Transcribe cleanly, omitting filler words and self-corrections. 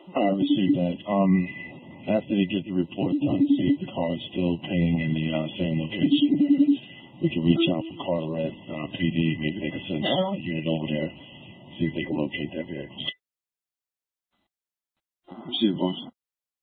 I received that. After they get the report done, see if the car is still paying in the same location. We can reach out for Carteret PD. Maybe they can send a unit over there, see if they can locate that vehicle. See you, boss.